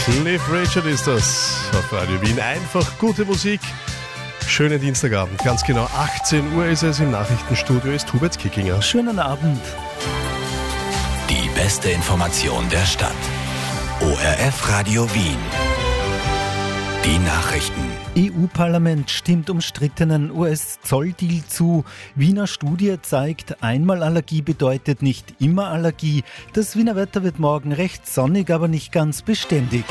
Cliff Richard ist das auf Radio Wien. Einfach gute Musik. Schönen Dienstagabend. Ganz genau 18 Uhr ist es. Im Nachrichtenstudio ist Hubert Kickinger. Schönen Abend. Die beste Information der Stadt. ORF Radio Wien. Die Nachrichten. EU-Parlament stimmt umstrittenen US-Zolldeal zu. Wiener Studie zeigt, einmal Allergie bedeutet nicht immer Allergie. Das Wiener Wetter wird morgen recht sonnig, aber nicht ganz beständig.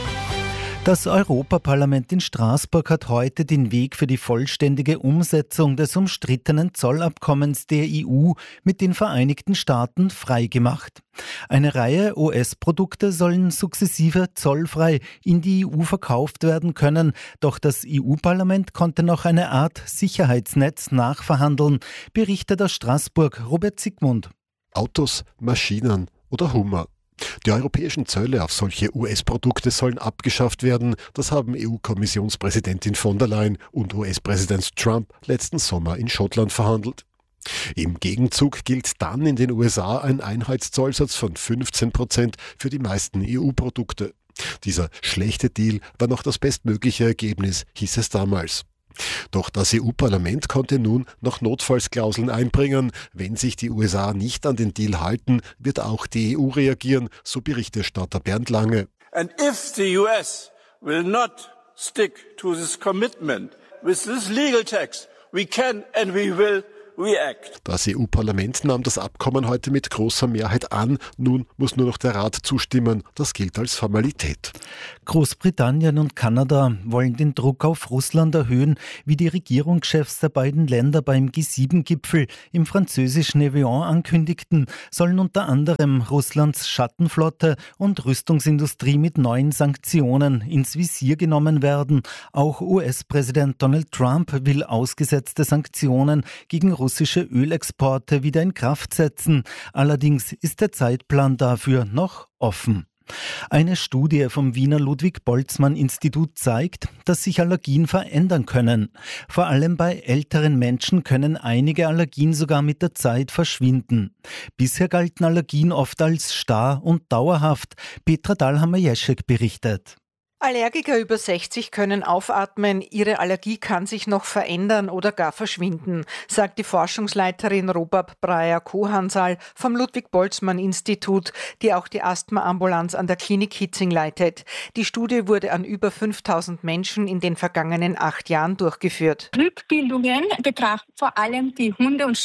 Das Europaparlament in Straßburg hat heute den Weg für die vollständige Umsetzung des umstrittenen Zollabkommens der EU mit den Vereinigten Staaten freigemacht. Eine Reihe US-Produkte sollen sukzessive zollfrei in die EU verkauft werden können, doch das EU-Parlament konnte noch eine Art Sicherheitsnetz nachverhandeln, berichtet aus Straßburg Robert Sigmund. Autos, Maschinen oder Hummer. Die europäischen Zölle auf solche US-Produkte sollen abgeschafft werden. Das haben EU-Kommissionspräsidentin von der Leyen und US-Präsident Trump letzten Sommer in Schottland verhandelt. Im Gegenzug gilt dann in den USA ein Einheitszollsatz von 15% für die meisten EU-Produkte. Dieser schlechte Deal war noch das bestmögliche Ergebnis, hieß es damals. Doch das EU-Parlament konnte nun noch Notfallsklauseln einbringen. Wenn sich die USA nicht an den Deal halten, wird auch die EU reagieren, so Berichterstatter Bernd Lange. And if the US will not stick to this commitment with this legal text, we can and we will react. Das EU-Parlament nahm das Abkommen heute mit großer Mehrheit an. Nun muss nur noch der Rat zustimmen. Das gilt als Formalität. Großbritannien und Kanada wollen den Druck auf Russland erhöhen, wie die Regierungschefs der beiden Länder beim G7-Gipfel im französischen Evian ankündigten, sollen unter anderem Russlands Schattenflotte und Rüstungsindustrie mit neuen Sanktionen ins Visier genommen werden. Auch US-Präsident Donald Trump will ausgesetzte Sanktionen gegen russische Ölexporte wieder in Kraft setzen. Allerdings ist der Zeitplan dafür noch offen. Eine Studie vom Wiener Ludwig-Boltzmann-Institut zeigt, dass sich Allergien verändern können. Vor allem bei älteren Menschen können einige Allergien sogar mit der Zeit verschwinden. Bisher galten Allergien oft als starr und dauerhaft. Petra Dahlhammer-Jeschek berichtet. Allergiker über 60 können aufatmen, ihre Allergie kann sich noch verändern oder gar verschwinden, sagt die Forschungsleiterin Robab Breyer-Kohansal vom Ludwig-Boltzmann-Institut, die auch die Asthma-Ambulanz an der Klinik Hitzing leitet. Die Studie wurde an über 5000 Menschen in den vergangenen 8 Jahren durchgeführt. Rückbildungen betrachten vor allem die Hunde- und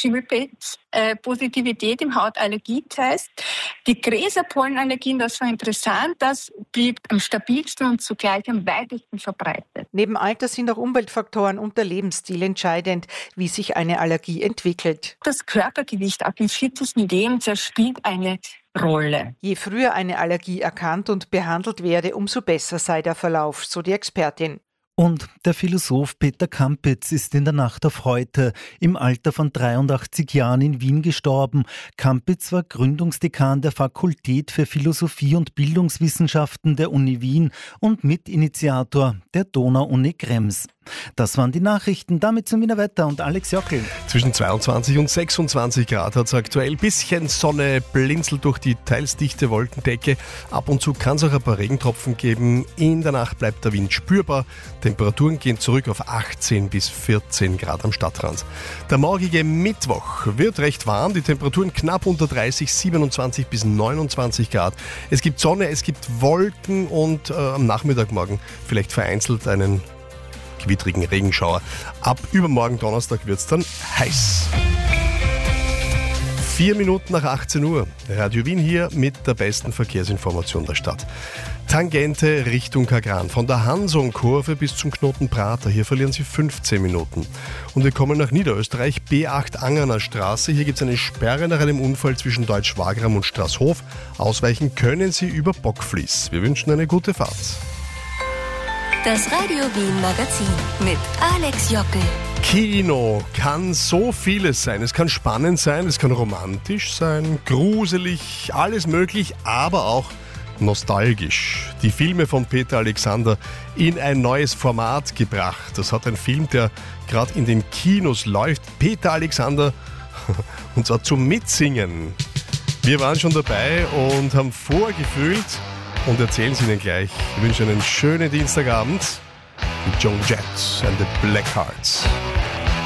Schimmelpilz-Positivität im Hautallergietest. Die Gräserpollenallergien, das war interessant, das blieb am stabilsten und zugleich am weitesten verbreitet. Neben Alter sind auch Umweltfaktoren und der Lebensstil entscheidend, wie sich eine Allergie entwickelt. Das Körpergewicht ab dem 40. Lebensjahr spielt eine Rolle. Je früher eine Allergie erkannt und behandelt werde, umso besser sei der Verlauf, so die Expertin. Und der Philosoph Peter Kampitz ist in der Nacht auf heute im Alter von 83 Jahren in Wien gestorben. Kampitz war Gründungsdekan der Fakultät für Philosophie und Bildungswissenschaften der Uni Wien und Mitinitiator der Donau-Uni Krems. Das waren die Nachrichten, damit zum Wiener Wetter und Alex Jockel. Zwischen 22 und 26 Grad hat es aktuell. Bisschen Sonne blinzelt durch die teils dichte Wolkendecke. Ab und zu kann es auch ein paar Regentropfen geben. In der Nacht bleibt der Wind spürbar. Temperaturen gehen zurück auf 18 bis 14 Grad am Stadtrand. Der morgige Mittwoch wird recht warm. Die Temperaturen knapp unter 30, 27 bis 29 Grad. Es gibt Sonne, es gibt Wolken und am Nachmittag morgen vielleicht vereinzelt einen gewittrigen Regenschauer. Ab übermorgen Donnerstag wird es dann heiß. 4 Minuten nach 18 Uhr. Radio Wien hier mit der besten Verkehrsinformation der Stadt. Tangente Richtung Kagran. Von der Hansonkurve bis zum Knoten Prater. Hier verlieren Sie 15 Minuten. Und wir kommen nach Niederösterreich. B8 Angerner Straße. Hier gibt es eine Sperre nach einem Unfall zwischen Deutsch-Wagram und Straßhof. Ausweichen können Sie über Bockfließ. Wir wünschen eine gute Fahrt. Das Radio Wien Magazin mit Alex Jockel. Kino kann so vieles sein. Es kann spannend sein, es kann romantisch sein, gruselig, alles möglich, aber auch nostalgisch. Die Filme von Peter Alexander in ein neues Format gebracht. Das hat ein Film, der gerade in den Kinos läuft. Peter Alexander, und zwar zum Mitsingen. Wir waren schon dabei und haben vorgefühlt und erzählen es Ihnen gleich. Ich wünsche einen schönen Dienstagabend mit Joan Jett and the Blackhearts.